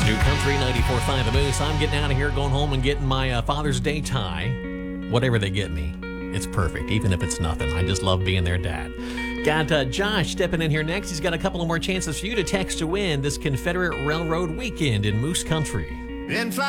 New Country 94.5 The Moose. I'm getting out of here, going home and getting my Father's Day tie. Whatever they get me, it's perfect, even if it's nothing. I just love being their dad. Got Josh stepping in here next. He's got a couple of more chances for you to text to win this Confederate Railroad weekend in Moose Country.